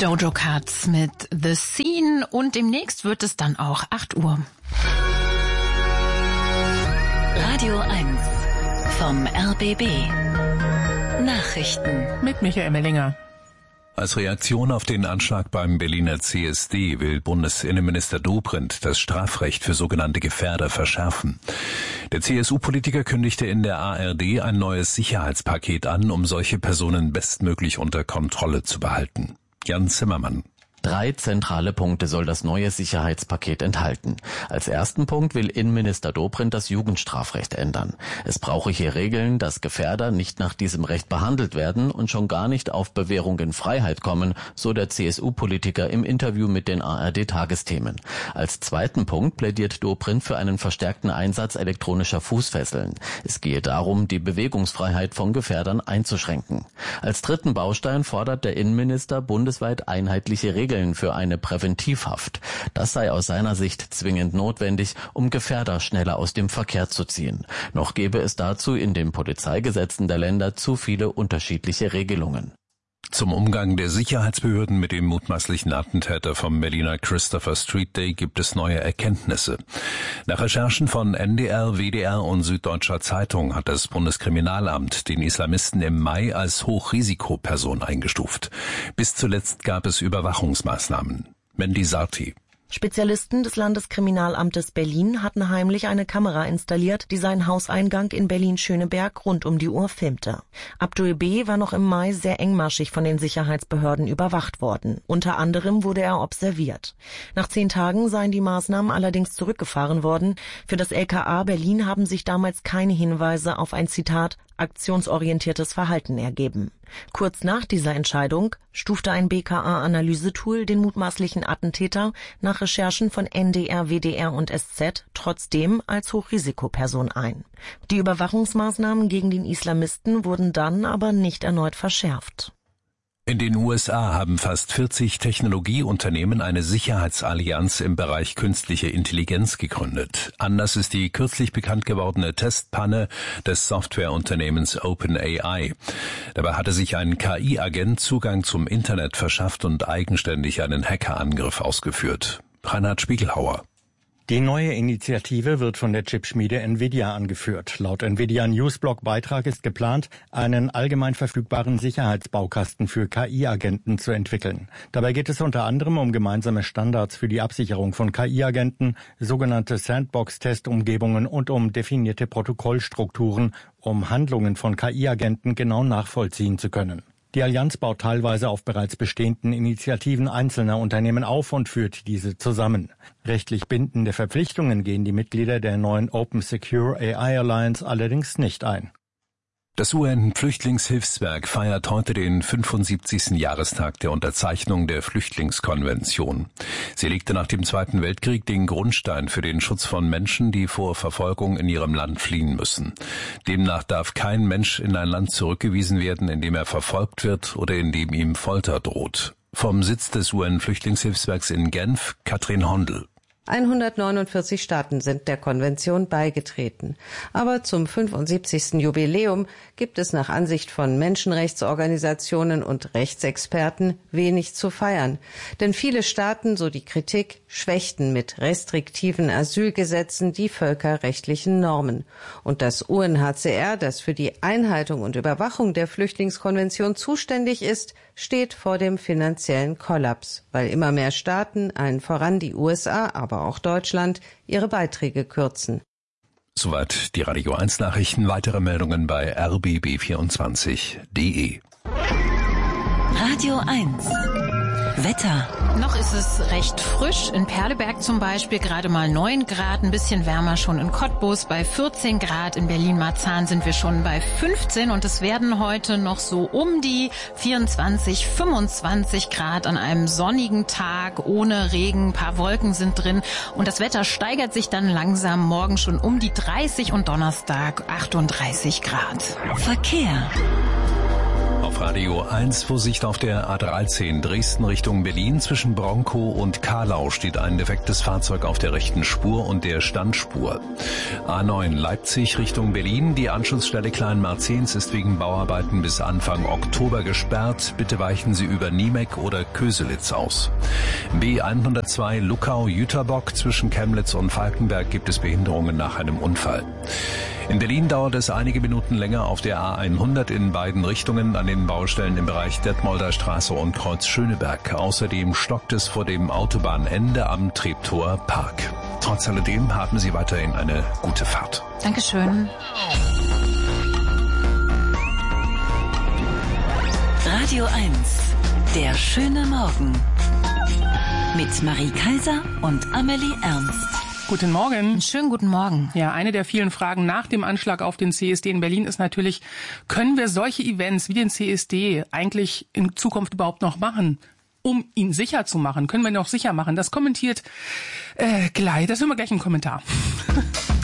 Doja Cat mit The Scene und demnächst wird es dann auch 8 Uhr. Radio 1 vom RBB. Nachrichten mit Michael Mellinger. Als Reaktion auf den Anschlag beim Berliner CSD will Bundesinnenminister Dobrindt das Strafrecht für sogenannte Gefährder verschärfen. Der CSU-Politiker kündigte in der ARD ein neues Sicherheitspaket an, um solche Personen bestmöglich unter Kontrolle zu behalten. Jan Zimmermann. 3 zentrale Punkte soll das neue Sicherheitspaket enthalten. Als ersten Punkt will Innenminister Dobrindt das Jugendstrafrecht ändern. Es brauche hier Regeln, dass Gefährder nicht nach diesem Recht behandelt werden und schon gar nicht auf Bewährung in Freiheit kommen, so der CSU-Politiker im Interview mit den ARD-Tagesthemen. Als zweiten Punkt plädiert Dobrindt für einen verstärkten Einsatz elektronischer Fußfesseln. Es gehe darum, die Bewegungsfreiheit von Gefährdern einzuschränken. Als dritten Baustein fordert der Innenminister bundesweit einheitliche Regeln für eine Präventivhaft. Das sei aus seiner Sicht zwingend notwendig, um Gefährder schneller aus dem Verkehr zu ziehen. Noch gäbe es dazu in den Polizeigesetzen der Länder zu viele unterschiedliche Regelungen. Zum Umgang der Sicherheitsbehörden mit dem mutmaßlichen Attentäter vom Berliner Christopher Street Day gibt es neue Erkenntnisse. Nach Recherchen von NDR, WDR und Süddeutscher Zeitung hat das Bundeskriminalamt den Islamisten im Mai als Hochrisikoperson eingestuft. Bis zuletzt gab es Überwachungsmaßnahmen. Mendi Sarti. Spezialisten des Landeskriminalamtes Berlin hatten heimlich eine Kamera installiert, die seinen Hauseingang in Berlin-Schöneberg rund um die Uhr filmte. Abdul B. war noch im Mai sehr engmaschig von den Sicherheitsbehörden überwacht worden. Unter anderem wurde er observiert. Nach 10 Tagen seien die Maßnahmen allerdings zurückgefahren worden. Für das LKA Berlin haben sich damals keine Hinweise auf ein, Zitat, aktionsorientiertes Verhalten ergeben. Kurz nach dieser Entscheidung stufte ein BKA-Analysetool den mutmaßlichen Attentäter nach Recherchen von NDR, WDR und SZ trotzdem als Hochrisikoperson ein. Die Überwachungsmaßnahmen gegen den Islamisten wurden dann aber nicht erneut verschärft. In den USA haben fast 40 Technologieunternehmen eine Sicherheitsallianz im Bereich künstliche Intelligenz gegründet. Anlass ist die kürzlich bekannt gewordene Testpanne des Softwareunternehmens OpenAI. Dabei hatte sich ein KI-Agent Zugang zum Internet verschafft und eigenständig einen Hackerangriff ausgeführt. Reinhard Spiegelhauer. Die neue Initiative wird von der Chipschmiede Nvidia angeführt. Laut Nvidia Newsblog-Beitrag ist geplant, einen allgemein verfügbaren Sicherheitsbaukasten für KI-Agenten zu entwickeln. Dabei geht es unter anderem um gemeinsame Standards für die Absicherung von KI-Agenten, sogenannte Sandbox-Testumgebungen und um definierte Protokollstrukturen, um Handlungen von KI-Agenten genau nachvollziehen zu können. Die Allianz baut teilweise auf bereits bestehenden Initiativen einzelner Unternehmen auf und führt diese zusammen. Rechtlich bindende Verpflichtungen gehen die Mitglieder der neuen Open Secure AI Alliance allerdings nicht ein. Das UN-Flüchtlingshilfswerk feiert heute den 75. Jahrestag der Unterzeichnung der Flüchtlingskonvention. Sie legte nach dem Zweiten Weltkrieg den Grundstein für den Schutz von Menschen, die vor Verfolgung in ihrem Land fliehen müssen. Demnach darf kein Mensch in ein Land zurückgewiesen werden, in dem er verfolgt wird oder in dem ihm Folter droht. Vom Sitz des UN-Flüchtlingshilfswerks in Genf, Katrin Hondel. 149 Staaten sind der Konvention beigetreten. Aber zum 75. Jubiläum gibt es nach Ansicht von Menschenrechtsorganisationen und Rechtsexperten wenig zu feiern. Denn viele Staaten, so die Kritik, schwächten mit restriktiven Asylgesetzen die völkerrechtlichen Normen. Und das UNHCR, das für die Einhaltung und Überwachung der Flüchtlingskonvention zuständig ist, steht vor dem finanziellen Kollaps, weil immer mehr Staaten, allen voran die USA, aber auch Deutschland, ihre Beiträge kürzen. Soweit die Radio 1 Nachrichten. Weitere Meldungen bei rbb24.de. Radio 1 Wetter. Noch ist es recht frisch. In Perleberg zum Beispiel gerade mal 9 Grad, ein bisschen wärmer schon in Cottbus bei 14 Grad. In Berlin-Marzahn sind wir schon bei 15 und es werden heute noch so um die 24, 25 Grad an einem sonnigen Tag ohne Regen. Ein paar Wolken sind drin und das Wetter steigert sich dann langsam morgen schon um die 30 und Donnerstag 38 Grad. Verkehr. Auf Radio 1. Vorsicht auf der A13 Dresden Richtung Berlin. Zwischen Bronkow und Kahlau steht ein defektes Fahrzeug auf der rechten Spur und der Standspur. A9 Leipzig Richtung Berlin. Die Anschlussstelle Kleinmarzens ist wegen Bauarbeiten bis Anfang Oktober gesperrt. Bitte weichen Sie über Niemek oder Köselitz aus. B102 Luckau-Jüterbock. Zwischen Chemnitz und Falkenberg gibt es Behinderungen nach einem Unfall. In Berlin dauert es einige Minuten länger auf der A100 in beiden Richtungen an den Baustellen im Bereich Detmolder Straße und Kreuz Schöneberg. Außerdem stockt es vor dem Autobahnende am Treptower Park. Trotz alledem haben Sie weiterhin eine gute Fahrt. Dankeschön. Radio 1, der schöne Morgen. Mit Marie Kaiser und Amelie Ernst. Guten Morgen. Schönen guten Morgen. Ja, eine der vielen Fragen nach dem Anschlag auf den CSD in Berlin ist natürlich, können wir solche Events wie den CSD eigentlich in Zukunft überhaupt noch machen? Um ihn sicher zu machen, können wir ihn auch sicher machen? Das kommentiert gleich, das hören wir gleich im Kommentar.